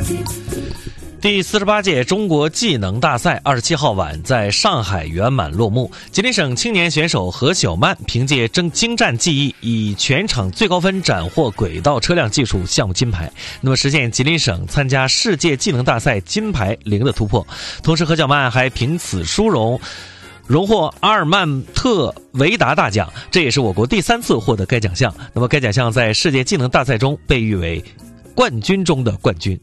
第48届中国技能大赛27号晚在上海圆满落幕。吉林省青年选手何小曼凭借精湛技艺，以全场最高分斩获轨道车辆技术项目金牌，那么实现吉林省参加世界技能大赛金牌0的突破。同时，何小曼还凭此殊荣获阿尔曼特维达大奖，这也是我国第3次获得该奖项。那么该奖项在世界技能大赛中被誉为冠军中的冠军。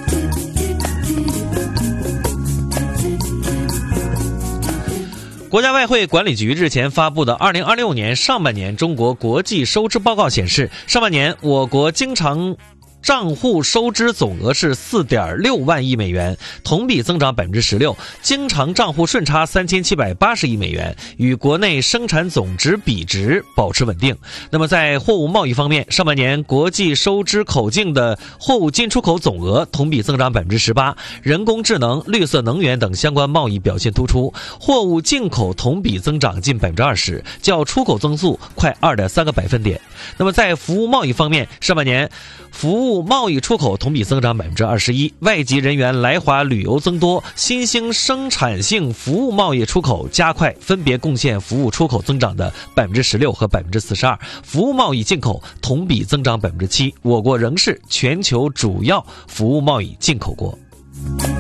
国家外汇管理局日前发布的2026年上半年中国国际收支报告显示，上半年我国经常账户收支总额是4.6万亿美元，同比增长16%，经常账户顺差3780亿美元，与国内生产总值比值保持稳定。那么在货物贸易方面，上半年国际收支口径的货物进出口总额同比增长18%，人工智能、绿色能源等相关贸易表现突出，货物进口同比增长近20%，较出口增速快2.3个百分点。那么在服务贸易方面，上半年服务贸易出口同比增长21%，外籍人员来华旅游增多，新兴生产性服务贸易出口加快，分别贡献服务出口增长的16%和42%，服务贸易进口同比增长7%，我国仍是全球主要服务贸易进口国。